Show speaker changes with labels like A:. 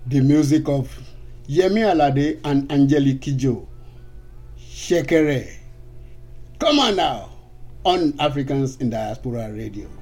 A: the music of Yemi Alade and Angelique Kidjo, Shekere. Come on now, on Africans in Diaspora Radio.